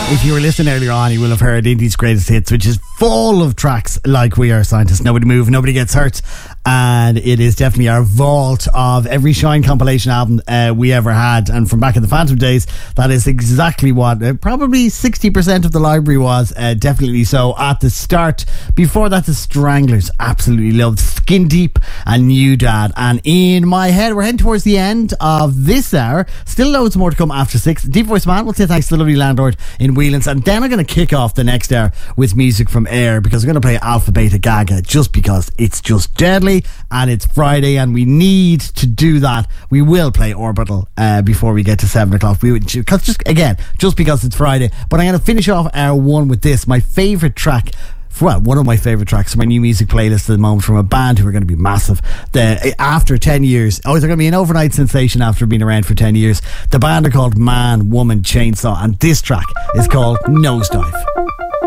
If you were listening earlier on, you will have heard Indie's Greatest Hits, which is full of tracks like We Are Scientists. Nobody Move, Nobody Gets Hurt. And it is definitely our vault of every Shine compilation album we ever had. And from back in the Phantom days, that is exactly what probably 60% of the library was. Definitely so at the start. Before that, the Stranglers. Absolutely loved Skin Deep and New Dad. And in my head, we're heading towards the end of this hour. Still loads more to come after 6. Deep Voice Man will say thanks to the lovely landlord in Whelan's. And then I'm going to kick off the next hour with music from Air, because I'm going to play Alpha Beta Gaga just because it's just deadly and it's Friday and we need to do that. We will play Orbital before we get to 7 o'clock. Just because it's Friday. But I'm going to finish off hour 1 with this, my favourite track. Well, one of my favourite tracks from my new music playlist at the moment, from a band who are going to be massive. After 10 years, they're going to be an overnight sensation after being around for 10 years. The band are called Man, Woman, Chainsaw, and this track is called Nosedive.